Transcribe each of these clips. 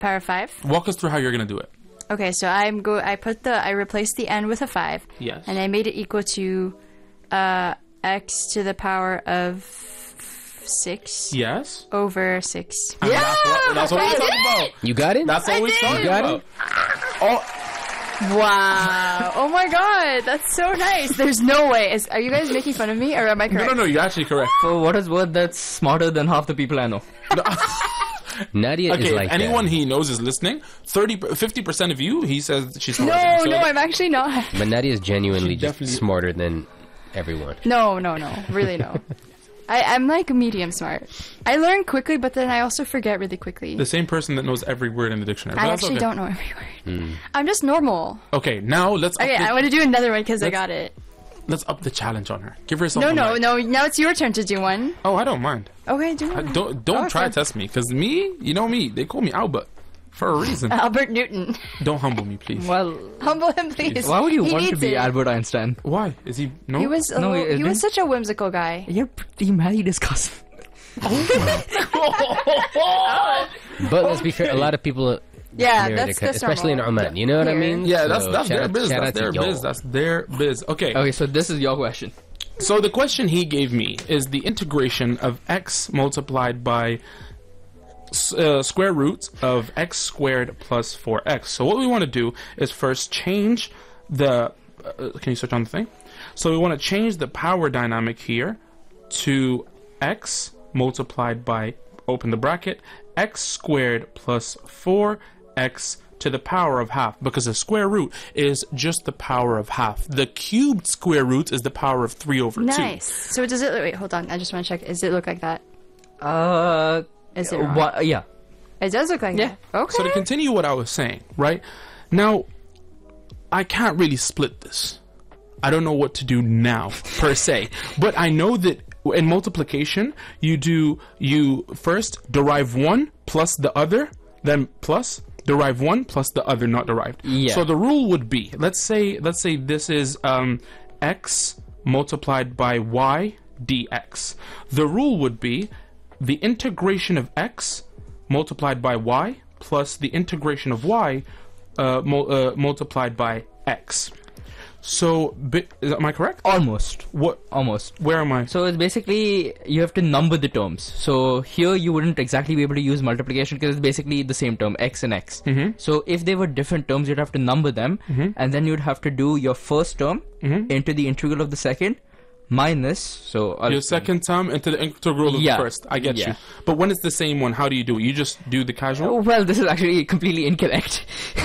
Power of 5. Walk us through how you're gonna do it. Okay, so I replaced the n with a 5. Yes. And I made it equal to x to the power of 6. Yes. Over 6. And that's what we're talking about. You got it? That's what we're talking about. Oh, Wow. Oh my god, that's so nice. There's no way. Are you guys making fun of me or am I correct? no, you're actually correct. For what is worth, that's smarter than half the people I know. Nadia is Okay, like if anyone that. he knows is listening, 50% of you, he says she's smarter No, than you. So I'm actually not. But Nadia is genuinely She just definitely- smarter than everyone. No, really no. I'm like medium smart. I learn quickly, but then I also forget really quickly. the same person that knows every word in the dictionary. I But that's actually okay. don't know every word. I'm just normal. Okay, now let's Okay, I want to do another one because I let's- got it. let's up the challenge on her. Give her something. No. like- Now it's your turn to do one. Oh, I don't mind. Okay, do one. Don't Oh, try to okay. test me, because me, you know me, they call me Albert for a reason. Albert Newton. Don't humble me, please. Well, Humble him, please. why would you He want to needs be it. Albert Einstein? Why is he? No. He was No, he he was didn't- such a whimsical guy. You're pretty married his cousin. But let's be fair, a lot of people Yeah, marry that's their especially normal. in Oman. You know what I Here. mean? Yeah, So, that's their biz. shout That's out to their y'all. biz. That's their biz. Okay. Okay, so this is your question. So the question he gave me is the integration of x multiplied by square root of x squared plus 4x. So what we want to do is first change the... can you switch on the thing? So we want to change the power dynamic here to x multiplied by, open the bracket, x squared plus 4x to the power of half, because the square root is just the power of half. The cubed square root is the power of 3 over 2. Nice. So does it? Wait, hold on. I just want to check. Does it look like that? Is it wrong? What? Yeah. It does look like Yeah. that. Okay. So to continue what I was saying, right? Now, I can't really split this. I don't know what to do now, per se. But I know that in multiplication, you first derive one plus the other, then plus derive one plus the other not derived. Yeah. So the rule would be, let's say this is x multiplied by y dx. The rule would be the integration of x multiplied by y plus the integration of y multiplied by x. So, am I correct? Almost. What? Almost. Where am I? So it's basically, you have to number the terms. So here you wouldn't exactly be able to use multiplication because it's basically the same term, x and x. So if they were different terms, you'd have to number them, and then you'd have to do your first term into the integral of the second, minus, so... Your second term into the integral of Yeah. the first. I get Yeah. you. But when it's the same one, how do you do it? You just do the casual? Well, this is actually completely incorrect.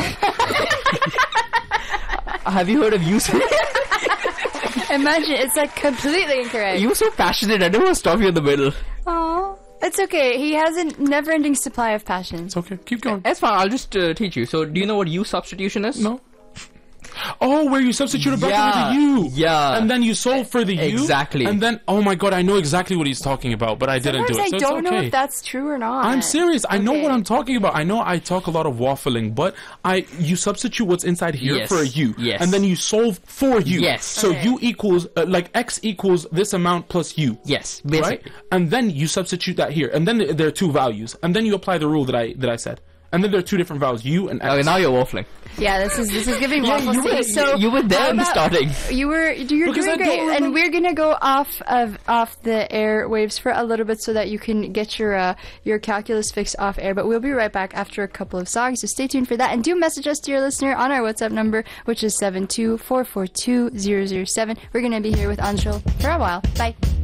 Have you heard of use? Imagine it's like completely incorrect. You were so passionate, I didn't want to stop you in the middle. Aw. It's okay. He has a never-ending supply of passion. It's okay. Keep going. That's fine, I'll just teach you. So do you know what use substitution is? No. Oh, where you substitute it back Yeah, with the u. yeah. And then you solve for the u. Exactly. And then, oh my god, I know exactly what he's talking about, but I didn't do it. Sometimes So I it's don't okay. know if that's true or not. I'm serious. I know Okay. what I'm talking about. I know I talk a lot of waffling, but you substitute what's inside here Yes. for a u. Yes. And then you solve for u. Yes. So Okay. u equals, like x equals this amount plus u. Yes, Right? basically. And then you substitute that here. And then there are two values. And then you apply the rule that I said. And then there are two different values, u and x. Okay, now you're waffling. Yeah, this is giving Yeah, waffle you were- stage. So you were there how in the about- starting. You're Because I doing don't great, and remember- we're gonna go off the airwaves for a little bit so that you can get your calculus fix off air. But we'll be right back after a couple of songs. So stay tuned for that, and do message us to your listener on our WhatsApp number, which is 72442-007. We're gonna be here with Anshul for a while. Bye.